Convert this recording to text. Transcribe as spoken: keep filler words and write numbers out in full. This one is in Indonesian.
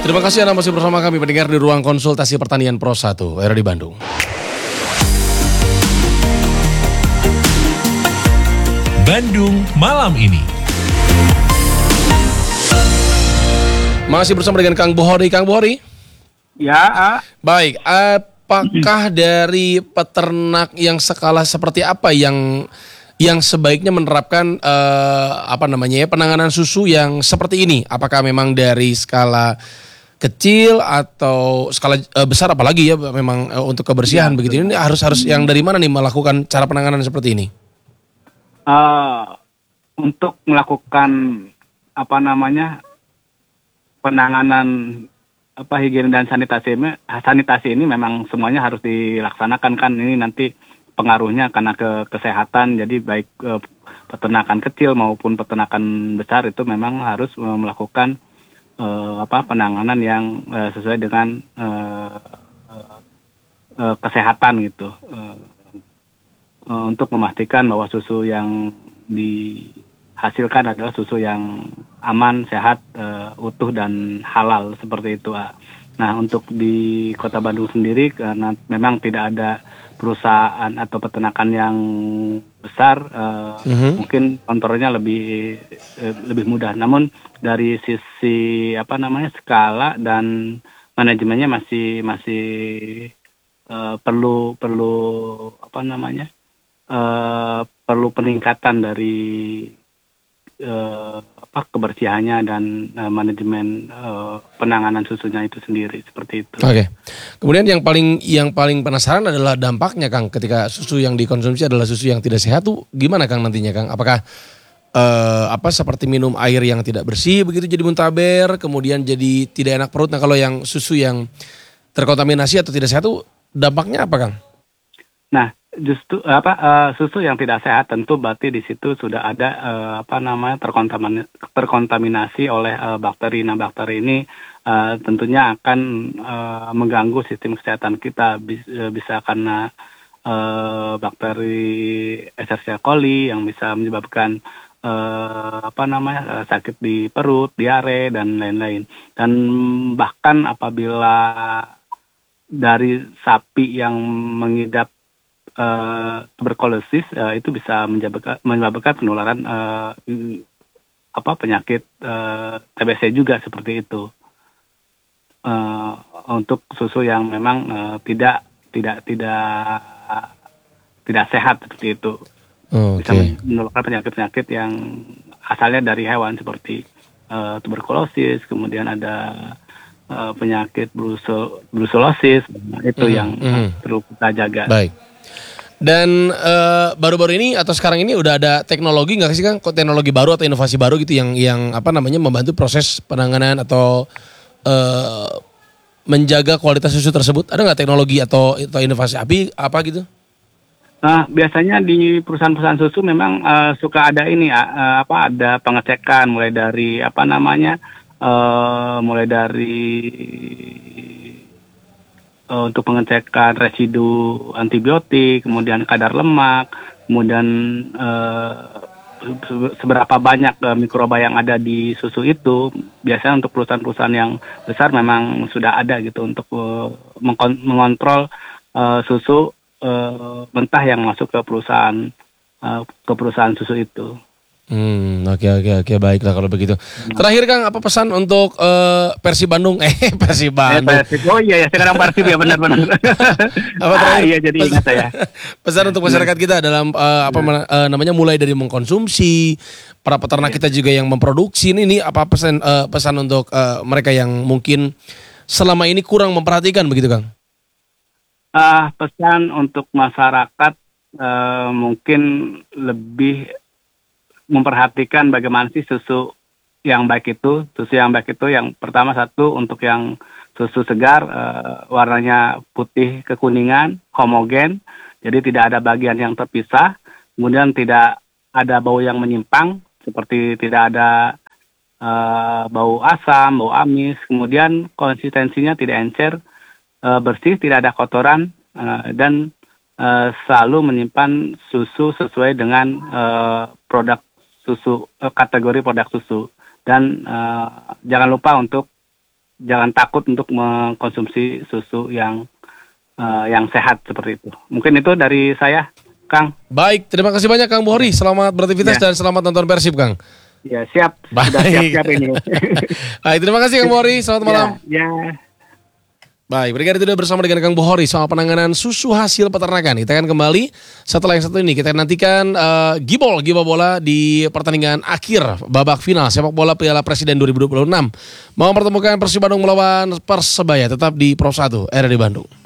Terima kasih Anda masih bersama kami pendengar di ruang konsultasi pertanian Pro satu R di Bandung. Bandung malam ini. Masih bersama dengan Kang Bohori. Kang Bohori? Ya, ah. Baik, apakah dari peternak yang skala seperti apa yang yang sebaiknya menerapkan eh, apa namanya ya penanganan susu yang seperti ini? Apakah memang dari skala kecil atau skala uh, besar apalagi ya memang uh, untuk kebersihan ya, begitu. Ini harus harus yang dari mana nih melakukan cara penanganan seperti ini? Uh, untuk melakukan apa namanya penanganan apa higienis dan sanitasi sanitasi ini memang semuanya harus dilaksanakan kan, ini nanti pengaruhnya karena ke kesehatan, jadi baik uh, peternakan kecil maupun peternakan besar itu memang harus uh, melakukan Uh, apa penanganan yang uh, sesuai dengan uh, uh, uh, kesehatan gitu uh, uh, untuk memastikan bahwa susu yang dihasilkan adalah susu yang aman, sehat, uh, utuh dan halal seperti itu. Nah, untuk di Kota Bandung sendiri karena memang tidak ada perusahaan atau peternakan yang besar, uh, mm-hmm. mungkin kontrolnya lebih uh, lebih mudah. Namun dari sisi apa namanya skala dan manajemennya masih masih uh, perlu perlu apa namanya uh, perlu peningkatan dari uh, apa kebersihannya dan uh, manajemen uh, penanganan susunya itu sendiri seperti itu. Oke. Kemudian yang paling yang paling penasaran adalah dampaknya Kang ketika susu yang dikonsumsi adalah susu yang tidak sehat tuh gimana Kang nantinya Kang? Apakah uh, apa seperti minum air yang tidak bersih begitu jadi muntaber, kemudian jadi tidak enak perut. Nah, kalau yang susu yang terkontaminasi atau tidak sehat tuh dampaknya apa Kang? Nah, justru apa uh, susu yang tidak sehat tentu berarti di situ sudah ada uh, apa namanya terkontaminasi, terkontaminasi oleh uh, bakteri. Nah, bakteri ini uh, tentunya akan uh, mengganggu sistem kesehatan kita, bisa, bisa karena uh, bakteri Escherichia coli yang bisa menyebabkan uh, apa namanya uh, sakit di perut, diare dan lain-lain. Dan bahkan apabila dari sapi yang mengidap Uh, tuberkulosis uh, itu bisa menyebabkan, menyebabkan penularan uh, apa penyakit uh, T B C juga seperti itu uh, untuk susu yang memang uh, tidak tidak tidak tidak sehat seperti itu. Oh, bisa okay. menularkan penyakit-penyakit yang asalnya dari hewan seperti uh, tuberkulosis, kemudian ada uh, penyakit brusel, brucellosis, itu mm, yang mm. perlu kita jaga. Baik. Dan uh, baru-baru ini atau sekarang ini udah ada teknologi nggak sih Kang? Kok teknologi baru atau inovasi baru gitu yang yang apa namanya membantu proses penanganan atau uh, menjaga kualitas susu tersebut? Ada nggak teknologi atau atau inovasi api apa gitu? Nah, biasanya di perusahaan-perusahaan susu memang uh, suka ada ini uh, apa ada pengecekan mulai dari apa namanya uh, mulai dari untuk pengecekan residu antibiotik, kemudian kadar lemak, kemudian uh, seberapa banyak uh, mikroba yang ada di susu itu. Biasanya untuk perusahaan-perusahaan yang besar memang sudah ada gitu untuk uh, mengkon- mengontrol uh, susu uh, mentah yang masuk ke perusahaan uh, ke perusahaan susu itu. Hmm, oke oke oke baiklah kalau begitu. Terakhir Kang, apa pesan untuk uh, Persib Bandung? Eh, Persib Bandung. Eh, Persib. Oh iya ya, sekarang Persib ya benar-benar. Apa terakhir? Ah, iya jadi ingat saya. Pesan untuk masyarakat kita dalam uh, apa uh, namanya mulai dari mengkonsumsi, para peternak kita juga yang memproduksi ini, ini apa pesan uh, pesan untuk uh, mereka yang mungkin selama ini kurang memperhatikan begitu Kang? Ah, uh, pesan untuk masyarakat uh, mungkin lebih memperhatikan bagaimana sih susu yang baik itu. Susu yang baik itu yang pertama satu untuk yang susu segar, uh, warnanya putih kekuningan, homogen, jadi tidak ada bagian yang terpisah. Kemudian tidak ada bau yang menyimpang, seperti tidak ada uh, bau asam, bau amis. Kemudian konsistensinya tidak encer, uh, bersih, tidak ada kotoran, uh, dan uh, selalu menyimpan susu sesuai dengan uh, produk susu, kategori produk susu. Dan uh, jangan lupa untuk jangan takut untuk mengkonsumsi susu yang uh, yang sehat seperti itu. Mungkin itu dari saya, Kang. Baik, terima kasih banyak Kang Bukhori. Selamat beraktivitas Ya. dan selamat nonton Persib, Kang. Ya, siap. Baik. Sudah siap-siap ini. Baik, terima kasih Kang Bukhori. Selamat malam. Ya. ya. Baik, berikut itu bersama dengan Kang Bukhori soal penanganan susu hasil peternakan. Kita akan kembali setelah yang satu ini. Kita nantikan uh, gibol, gibol bola di pertandingan akhir babak final sepak bola Piala Presiden dua ribu dua puluh enam. Mau mempertemukan Persib Bandung melawan Persebaya tetap di Pro satu R R D Bandung.